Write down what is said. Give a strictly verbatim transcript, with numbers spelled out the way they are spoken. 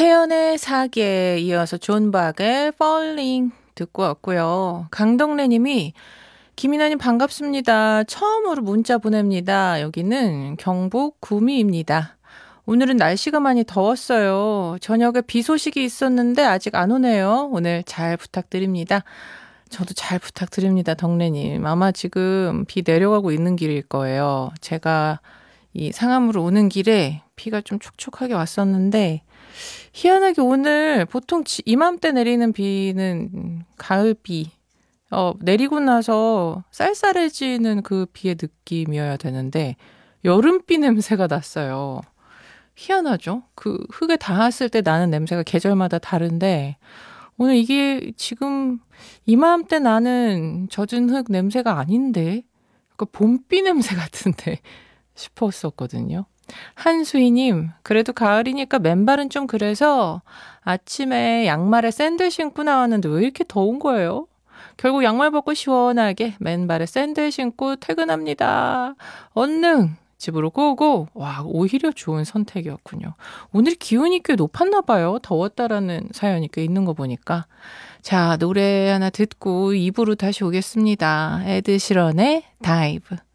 태연의 사계에 이어서 존 박의 Falling 듣고 왔고요. 강덕래 님이 김이나님 반갑습니다. 처음으로 문자 보냅니다. 여기는 경북 구미입니다. 오늘은 날씨가 많이 더웠어요. 저녁에 비 소식이 있었는데 아직 안 오네요. 오늘 잘 부탁드립니다. 저도 잘 부탁드립니다. 덕래님. 아마 지금 비 내려가고 있는 길일 거예요. 제가 이 상암으로 오는 길에 비가 좀 촉촉하게 왔었는데 희한하게 오늘 보통 이맘때 내리는 비는 가을비, 어, 내리고 나서 쌀쌀해지는 그 비의 느낌이어야 되는데 여름비 냄새가 났어요. 희한하죠? 그 흙에 닿았을 때 나는 냄새가 계절마다 다른데 오늘 이게 지금 이맘때 나는 젖은 흙 냄새가 아닌데 약간 봄비 냄새 같은데 싶었었거든요. 한수희님, 그래도 가을이니까 맨발은 좀 그래서 아침에 양말에 샌들 신고 나왔는데 왜 이렇게 더운 거예요? 결국 양말 벗고 시원하게 맨발에 샌들 신고 퇴근합니다. 얼른 집으로 고고. 와, 오히려 좋은 선택이었군요. 오늘 기온이 꽤 높았나 봐요. 더웠다라는 사연이 꽤 있는 거 보니까. 자, 노래 하나 듣고 이 부로 다시 오겠습니다. 에드 시런의 다이브.